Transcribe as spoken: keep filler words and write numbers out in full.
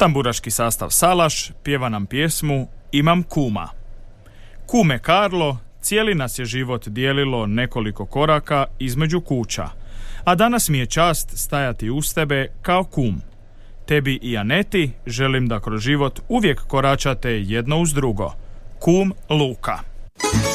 Tamburaški sastav Salaš pjeva nam pjesmu Imam kuma. Kume Karlo, cijeli nas je život dijelilo nekoliko koraka između kuća, a danas mi je čast stajati uz tebe kao kum. Tebi i Aneti želim da kroz život uvijek koračate jedno uz drugo. Kum Luka.